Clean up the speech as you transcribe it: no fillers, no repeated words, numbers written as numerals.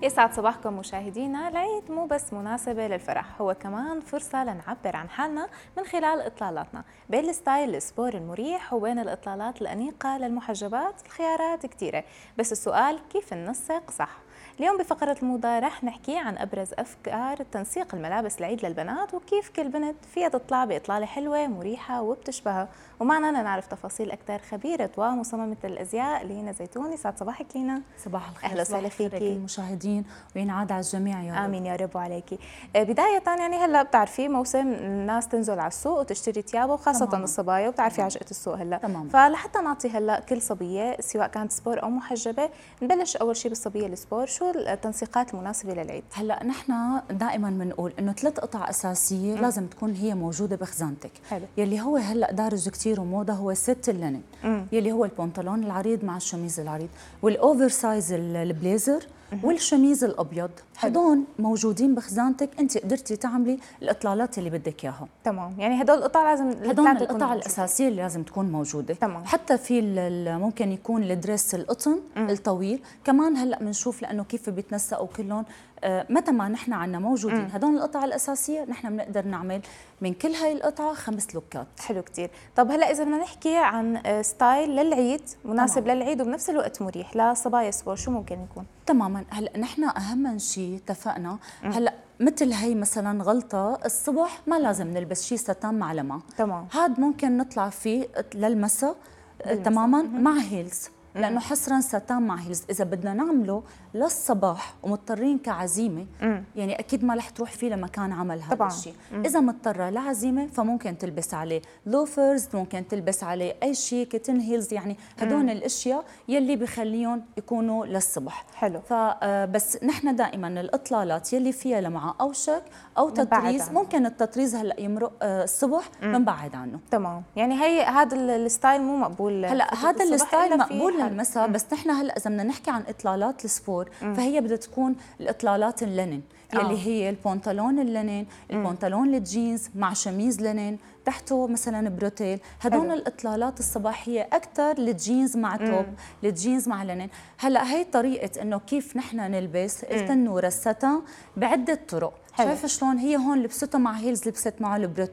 يسعد صباحكم مشاهدينا. العيد مو بس مناسبة للفرح، هو كمان فرصة لنعبر عن حالنا من خلال إطلالاتنا بين الستايل السبور المريح وبين الإطلالات الأنيقة للمحجبات. الخيارات كتيرة، بس السؤال كيف ننسق صح؟ اليوم بفقرة الموضة رح نحكي عن أبرز أفكار تنسيق الملابس العيد للبنات، وكيف كل بنت فيها تطلع بإطلالة حلوة مريحة وبتشبهها. ومعنا لنعرف تفاصيل أكثر خبيرة ومصممة الأزياء لينا زيتون. يسعد صباحك لينا. صباح الخير. أهلا وسهلا فيكي المشاهدين، وينعاد على الجميع يا رب. آمين يا رب وعليكي. بداية يعني هلا بتعرفي موسم الناس تنزل على السوق وتشتري ثياب، وخاصة تماماً. الصبايا، وبتعرفي عجقة السوق هلا. تماماً. فلحتى نعطي هلا كل صبية سواء كانت سبور أو محجبة، نبلش أول شيء بالصبية السبور. شو التنسيقات المناسبة للعيد؟ هلا نحن دائما بنقول انه 3 قطع اساسيه لازم تكون هي موجوده بخزانتك. حلو. يلي هو هلا دارج كثير وموضه هو ست اللينن، يلي هو البنطلون العريض مع الشميز العريض، والاوفر سايز البليزر، والشميز الابيض. هدول موجودين بخزانتك، انت قدرتي تعملي الاطلالات اللي بدك اياها. تمام، يعني هدول القطع لازم، هدول القطع الاساسيه اللي لازم تكون موجوده. تمام. حتى في ممكن يكون الدريس القطن الطويل كمان هلا بنشوف، لانه كيف بيتنسقوا كلهم. متى ما نحن عندنا موجودين هدول القطع الاساسيه، نحن بنقدر نعمل من كل هاي القطعه 5 لوكات. حلو كتير. طب هلا اذا بدنا نحكي عن ستايل للعيد مناسب تمام. للعيد وبنفس الوقت مريح لصبايا سبور، شو ممكن يكون؟ تماما. هلا نحن اهم شيء اتفقنا هلا مثل هي مثلا غلطه الصبح ما لازم نلبس شيء ستان معلمه. تمام. هاد ممكن نطلع فيه للمساء تماما مع هيلز، لانه حصرا ستان مع هيلز. اذا بدنا نعمله للصباح ومضطرين كعزيمه، يعني اكيد ما رح تروح فيه لمكان عمل هذا الشيء. اذا مضطره لعزيمه فممكن تلبس عليه لوفرز، ممكن تلبس عليه اي شيء كتن هيلز، يعني هدول الاشياء يلي بخليهم يكونوا للصبح. حلو. فبس نحن دائما الاطلالات يلي فيها لمعه او شك او تطريز، ممكن التطريز هلا يمرق الصبح بنبعد عنه. تمام، يعني هي هذا الستايل مو مقبول. هلا هذا الستايل مقبول للمساء، بس نحن هلا اذا بدنا نحكي عن اطلالات السبور فهي بدها تكون الاطلالات اللينن، يلي هي البنطلون اللينن، البنطلون الجينز مع شميز لينن تحته مثلا بروتيل. هدول الاطلالات الصباحيه اكثر الجينز مع توب، الجينز مع لينن. هلا هي طريقه انه كيف نحن نلبس التنوره الستان بعده طرق. شايفه شلون هي هون لبسته مع هيلز، لبست معه البروتيل.